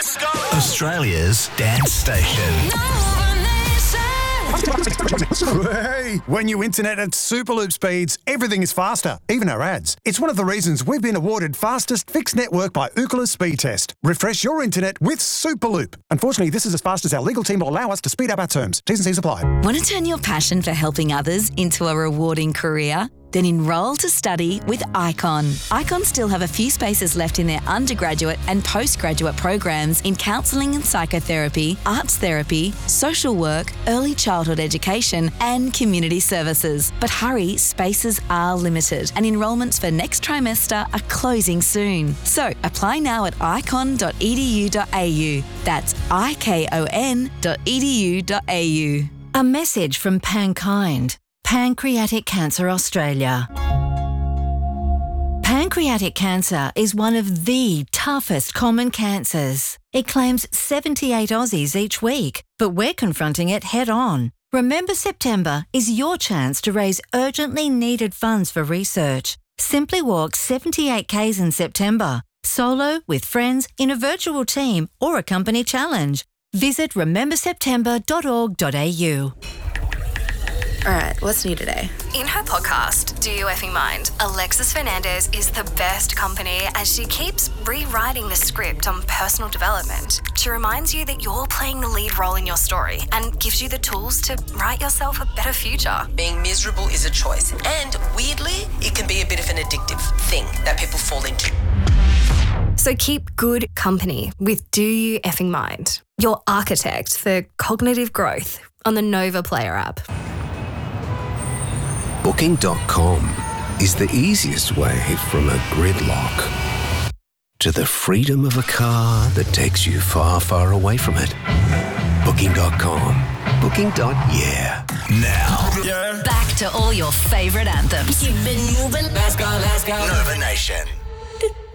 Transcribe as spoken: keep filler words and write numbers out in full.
Let's go. Australia's dance station. Hey, when you internet at Superloop speeds, everything is faster, even our ads. It's one of the reasons we've been awarded fastest fixed network by Ookla Speed Test. Refresh your internet with Superloop. Unfortunately, this is as fast as our legal team will allow us to speed up our terms. T's and C's apply. Want to turn your passion for helping others into a rewarding career? Then enrol to study with Icon. Icon still have a few spaces left in their undergraduate and postgraduate programs in counselling and psychotherapy, arts therapy, social work, early childhood education and community services. But hurry, spaces are limited and enrolments for next trimester are closing soon. So apply now at icon dot e d u dot a u. That's I K O N dot e d u dot a u. A message from Pankind. Pancreatic Cancer Australia. Pancreatic cancer is one of the toughest common cancers. It claims seventy-eight Aussies each week, but we're confronting it head on. Remember September is your chance to raise urgently needed funds for research. Simply walk seventy-eight kays in September, solo, with friends, in a virtual team or a company challenge. Visit remember september dot org dot a u. All right, what's new today? In her podcast, Do You Effing Mind, Alexis Fernandez is the best company as she keeps rewriting the script on personal development. She reminds you that you're playing the lead role in your story and gives you the tools to write yourself a better future. Being miserable is a choice, and weirdly, it can be a bit of an addictive thing that people fall into. So keep good company with Do You Effing Mind, your architect for cognitive growth on the Nova Player app. Booking dot com is the easiest way from a gridlock to the freedom of a car that takes you far, far away from it. Booking dot com. Booking. Yeah. Now. Yeah. Back to all your favourite anthems. Keep it moving. Let's go, let's go. Nova Nation.